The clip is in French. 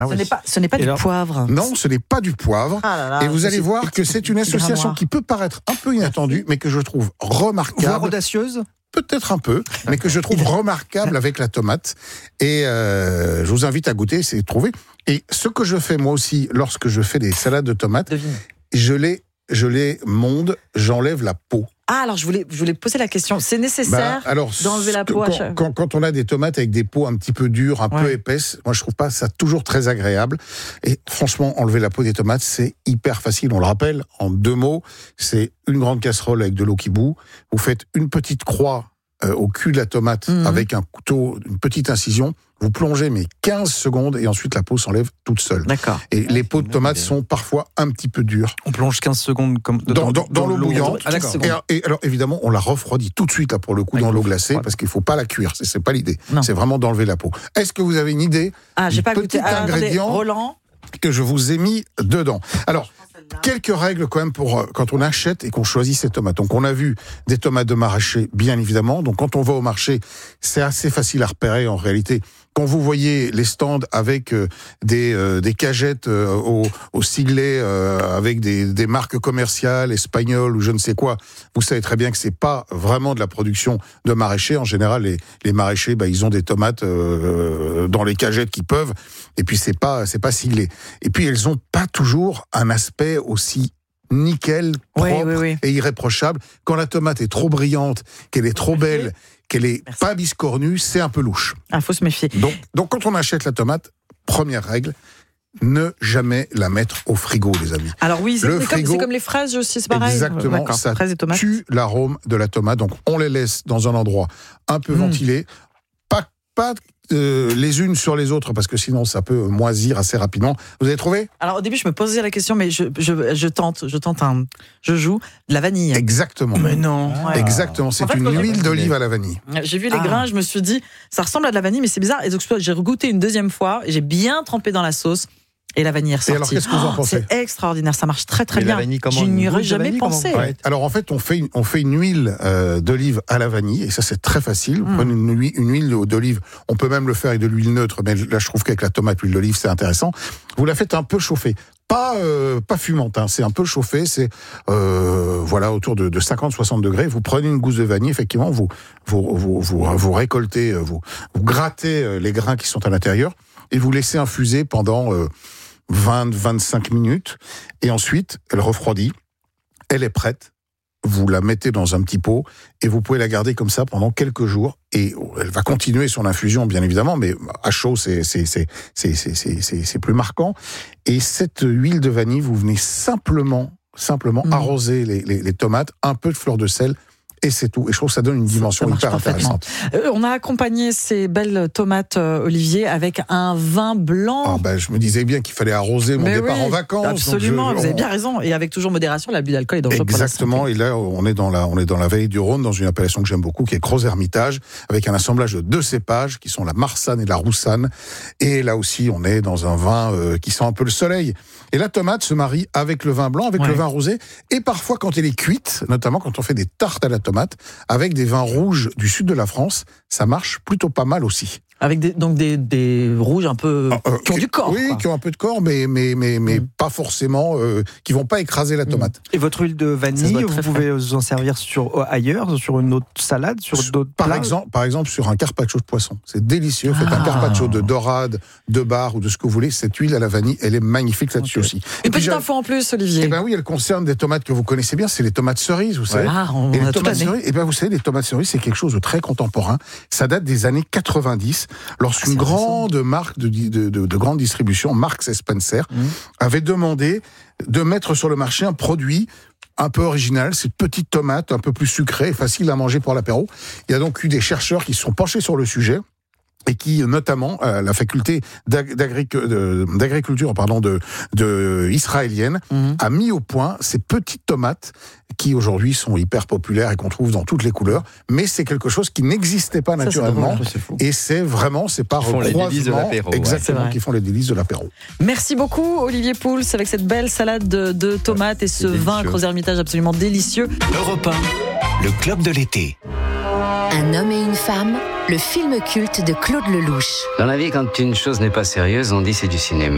Ah oui. Ce n'est pas du poivre. Non, ce n'est pas du poivre. Ah là là, et vous allez voir que c'est une association grammoire. qui peut paraître un peu inattendue, mais que je trouve remarquable. Voire audacieuse. Peut-être un peu, mais que je trouve remarquable avec la tomate. Et je vous invite à goûter, essayer de trouver. Et ce que je fais moi aussi, lorsque je fais des salades de tomates, Devine. je les monde, j'enlève la peau. Ah, alors je voulais poser la question. C'est nécessaire d'enlever la peau quand on a des tomates avec des peaux un petit peu dures, un peu épaisses, moi je trouve pas ça toujours très agréable. Et franchement, enlever la peau des tomates, c'est hyper facile. On le rappelle, en 2 mots, c'est une grande casserole avec de l'eau qui bout. Vous faites une petite croix au cul de la tomate avec un couteau, une petite incision. Vous plongez 15 secondes et ensuite la peau s'enlève toute seule. D'accord. Et les peaux de tomates sont parfois un petit peu dures. On plonge 15 secondes comme dans l'eau bouillante. Ah, d'accord. Et alors évidemment, on la refroidit tout de suite là pour le coup dans l'eau glacée parce qu'il faut pas la cuire. C'est pas l'idée. Non. C'est vraiment d'enlever la peau. Est-ce que vous avez une idée j'ai pas petit goûté. ingrédient Roland que je vous ai mis dedans? Alors. Quelques règles quand même pour quand on achète et qu'on choisit ses tomates. Donc on a vu des tomates de maraîcher, bien évidemment. Donc quand on va au marché, c'est assez facile à repérer en réalité. Quand vous voyez les stands avec des cagettes au siglet avec des marques commerciales espagnoles ou je ne sais quoi, vous savez très bien que c'est pas vraiment de la production de maraîchers. En général, les maraîchers, ils ont des tomates dans les cagettes qu'ils peuvent. Et puis c'est pas siglé. Et puis elles ont pas toujours un aspect aussi nickel, propre et irréprochable. Quand la tomate est trop brillante, qu'elle est trop belle, qu'elle est pas biscornue, c'est un peu louche. Faut se méfier. Donc quand on achète la tomate, première règle, ne jamais la mettre au frigo, les amis. Alors oui, c'est comme les fraises aussi, c'est pareil. Exactement, ça tue l'arôme de la tomate. Donc on les laisse dans un endroit un peu ventilé, pas les unes sur les autres, parce que sinon ça peut moisir assez rapidement. Vous avez trouvé ? Alors au début je me posais la question, mais je tente je joue de la vanille. Exactement. Mais non. Exactement, c'est une huile d'olive à la vanille. J'ai vu les grains, je me suis dit, ça ressemble à de la vanille, mais c'est bizarre. Et donc j'ai regoûté une deuxième fois, et j'ai bien trempé dans la sauce. Et la vanille est ressortie. Et alors, qu'est-ce que vous en pensez ? C'est extraordinaire, ça marche très très bien. La vanille, Je n'y aurais jamais pensé. Alors en fait, on fait une huile d'olive à la vanille, et ça c'est très facile. Vous prenez une huile d'olive, on peut même le faire avec de l'huile neutre, mais là je trouve qu'avec la tomate, l'huile d'olive c'est intéressant. Vous la faites un peu chauffer. Pas fumante, c'est un peu chauffé, c'est autour de 50-60 degrés. Vous prenez une gousse de vanille, effectivement, vous récoltez, vous grattez les grains qui sont à l'intérieur, et vous laissez infuser pendant 20-25 minutes, et ensuite, elle refroidit, elle est prête, vous la mettez dans un petit pot, et vous pouvez la garder comme ça pendant quelques jours, et elle va continuer son infusion, bien évidemment, mais à chaud, c'est plus marquant. Et cette huile de vanille, vous venez simplement arroser les tomates, un peu de fleur de sel, et c'est tout. Et je trouve que ça donne une dimension hyper intéressante. On a accompagné ces belles tomates, Olivier, avec un vin blanc. Je me disais bien qu'il fallait arroser mon départ en vacances. Absolument, vous avez bien raison. Et avec toujours modération, l'abus d'alcool est dangereux pour la santé. Exactement. Et là, on est dans la vallée du Rhône, dans une appellation que j'aime beaucoup, qui est Gros-Hermitage, avec un assemblage de 2 cépages, qui sont la Marsanne et la Roussanne. Et là aussi, on est dans un vin qui sent un peu le soleil. Et la tomate se marie avec le vin blanc, avec le vin rosé. Et parfois, quand elle est cuite, notamment quand on fait des tartes à la tomate, avec des vins rouges du sud de la France, ça marche plutôt pas mal aussi. Avec des rouges un peu qui ont du corps. Oui, qui ont un peu de corps, mais pas forcément, qui vont pas écraser la tomate. Et votre huile de vanille, vous pouvez vous en servir ailleurs, sur une autre salade, sur d'autres plats. Par exemple, sur un carpaccio de poisson. C'est délicieux. Faites un carpaccio de dorade, de bar ou de ce que vous voulez. Cette huile à la vanille, elle est magnifique là-dessus aussi. Une petite info en plus, Olivier. Oui, elle concerne des tomates que vous connaissez bien. C'est les tomates cerises, vous savez. On a toute l'année. Vous savez, les tomates cerises, c'est quelque chose de très contemporain. Ça date des années 90. Lorsqu'une grande marque de grande distribution, Marks & Spencer, avait demandé de mettre sur le marché un produit un peu original, cette petite tomate un peu plus sucrée et facile à manger pour l'apéro. Il y a donc eu des chercheurs qui se sont penchés sur le sujet, et qui, notamment, la faculté d'agriculture israélienne, a mis au point ces petites tomates qui aujourd'hui sont hyper populaires et qu'on trouve dans toutes les couleurs, mais c'est quelque chose qui n'existait pas naturellement, et c'est par recroisement, exactement, qui font les délices de l'apéro. Merci beaucoup, Olivier Pouls, avec cette belle salade de tomates et ce vin Gros-Hermitage absolument délicieux. Europe 1, le club de l'été. Un homme et une femme, le film culte de Claude Lelouch. Dans la vie, quand une chose n'est pas sérieuse, on dit c'est du cinéma.